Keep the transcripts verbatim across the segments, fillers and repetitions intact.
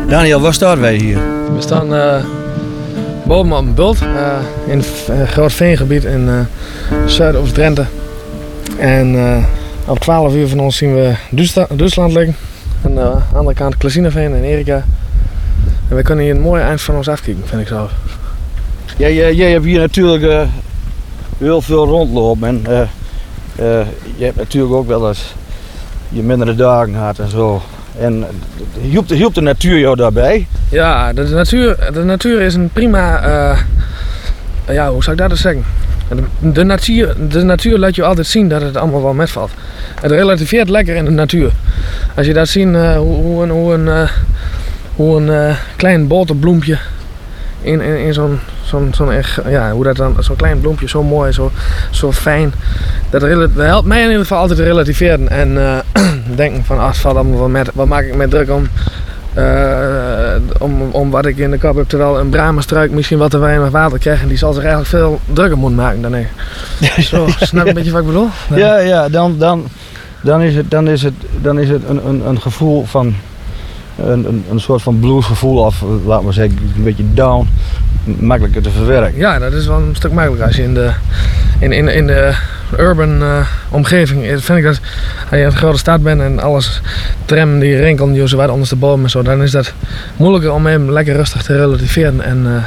Daniel, waar staan wij hier? We staan uh, boven op een bult uh, in het uh, groot veengebied in uh, Zuidoost-Drenthe. En uh, op twaalf uur van ons zien we Duitsland, Duitsland liggen. Aan de andere kant Klazinaveen en Erika. En we kunnen hier een mooi eind van ons afkijken, vind ik zo. Jij, jij, jij hebt hier natuurlijk uh, heel veel rondlopen. En uh, uh, je hebt natuurlijk ook wel eens je mindere dagen gehad en zo. En hielp de, hielp de natuur jou daarbij? Ja, de natuur, de natuur is een prima... Uh, ja, hoe zou ik dat eens zeggen? De, de, natuur, de natuur laat je altijd zien dat het allemaal wel metvalt. Het relativeert lekker in de natuur. Als je dat ziet, uh, hoe, hoe een, hoe een, uh, hoe een uh, klein boterbloempje in, in, in zo'n... Zo'n, zo'n echt, ja, hoe dat dan, zo'n klein bloempje, zo mooi, zo, zo fijn. Dat, dat helpt mij in ieder geval altijd te relativeren. En uh, denken van, ah, het valt allemaal wel met. Wat maak ik me druk om, uh, om, om wat ik in de kop heb. Terwijl een bramenstruik misschien wat te weinig water krijgt. En die zal zich eigenlijk veel drukker moeten maken dan ik. Zo, snap je een beetje wat ik bedoel? Ja, ja, ja dan, dan, dan is het, dan is het, dan is het een, een, een gevoel van, een, een, een soort van bluesgevoel. Of laat maar zeggen, een beetje down. Makkelijker te verwerken. Ja, dat is wel een stuk makkelijker als je in de, in, in, in de urban uh, omgeving, vind ik dat als je in een grote stad bent en alles tram die rinkelt je zo wat ondersteboven en zo, dan is dat moeilijker om hem lekker rustig te relativeren. En, uh,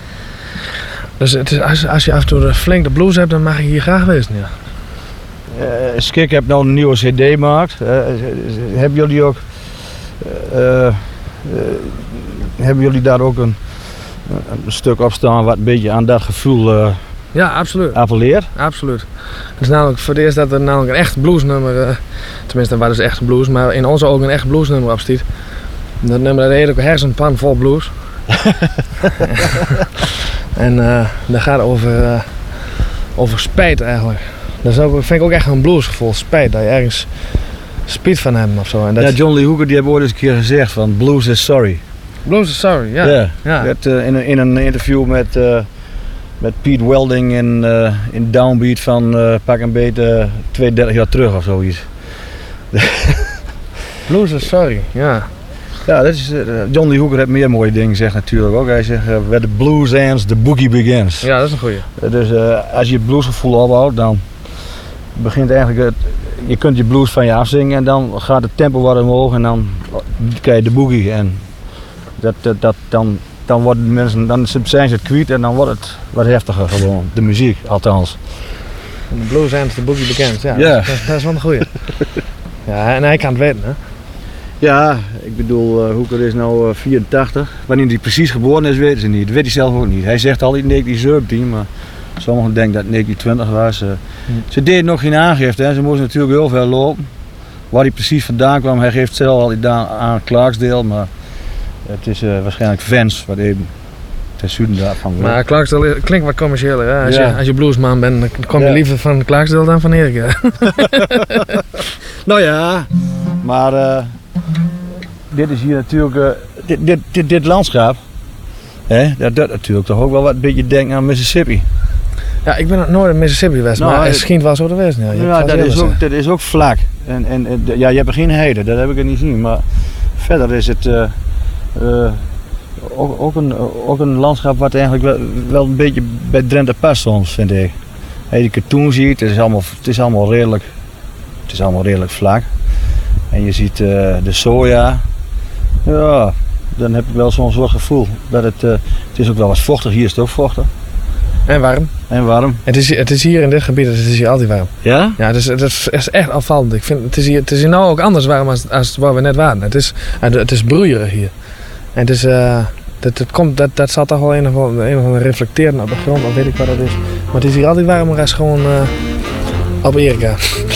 dus het is, als, als je af en toe de flink de blues hebt, dan mag je hier graag wezen. Ja. Uh, Skik heeft nou een nieuwe cd gemaakt. Uh, hebben jullie ook uh, uh, hebben jullie daar ook een een stuk op staan wat een beetje aan dat gevoel uh, ja, absoluut. appelleert? Absoluut. Het is namelijk voor het eerst dat er namelijk een echt bluesnummer, uh, tenminste wat is echt blues, maar in onze ogen een echt bluesnummer op staat. Dat nummer dat heet ook Hersenpan vol blues. En uh, dat gaat over, uh, over spijt eigenlijk. Dat is ook, vind ik ook echt een bluesgevoel, spijt, dat je ergens spijt van hebt of zo. En dat ja, John Lee Hooker die heeft ooit eens een keer gezegd van blues is sorry. Blues is sorry, ja. Yeah. ja. Het, uh, in, een, in een interview met, uh, met Pete Welding in, uh, in Downbeat van uh, pak een beetje tweeëndertig jaar terug of zoiets. Blues is sorry, ja. Ja, dat is, uh, John Lee Hooker heeft meer mooie dingen gezegd natuurlijk ook. Hij zegt, uh, where the blues ends, the boogie begins. Ja, dat is een goeie. Uh, dus uh, als je het bluesgevoel ophoudt, dan begint eigenlijk het, je kunt je blues van je afzingen en dan gaat het tempo wat omhoog en dan krijg je de boogie. En Dat, dat, dat, dan, dan, worden de mensen, dan zijn ze het kwijt en dan wordt het wat heftiger gewoon, de muziek althans. En de blues ends, de boogie bekend, ja, ja. Dat, dat is wel een goeie. Ja, en hij kan het weten, hè? Ja, ik bedoel, uh, Hooker is nu uh, vierentachtig. Wanneer hij precies geboren is, weten ze niet. Dat weet hij zelf ook niet. Hij zegt altijd negentien zeventien, maar sommigen denken dat het negentien twintig was. Uh, hmm. Ze deden nog geen aangifte, hè. Ze moesten natuurlijk heel ver lopen. Waar hij precies vandaan kwam, hij geeft zelf altijd aan Clarksdale, maar het is uh, waarschijnlijk Vans, wat even ten zuiden daarvan. Maar Clarksdale klinkt wat commerciëler, hè? Als, ja. je, als je bluesman bent, dan kom je ja. liever van Clarksdale dan van Erika. Nou ja, maar uh, dit is hier natuurlijk, uh, dit, dit, dit, dit landschap, hè, dat doet natuurlijk toch ook wel wat een beetje denken aan Mississippi. Ja, ik ben nog nooit in Mississippi geweest, nou, maar het schijnt wel zo te wezen. Ja, ja dat, is ook, dat is ook vlak. En, en, en, ja, je hebt er geen heide, dat heb ik er niet zien, maar verder is het uh, uh, ook, ook, een, ook een landschap wat eigenlijk wel, wel een beetje bij Drenthe past soms, vind ik. Als je de katoen ziet, het is allemaal, het is allemaal redelijk, het is allemaal redelijk vlak. En je ziet uh, de soja, ja, dan heb ik wel zo'n soort gevoel dat het, uh, het is ook wel wat vochtig, hier is het ook vochtig. En warm. En warm. Het is, het is hier in dit gebied, het is hier altijd warm. Ja? Ja, het is, het is, het is echt afvallend. Ik vind, het, is hier, het is hier nou ook anders warm als, als waar we net waren. Het is, het is broeierig hier. En het is, uh, dat, dat, komt, dat, dat zal toch wel een of andere, een of andere reflecteren op de grond, of weet ik wat dat is. Maar het is hier altijd warmer als gewoon uh, op Erika.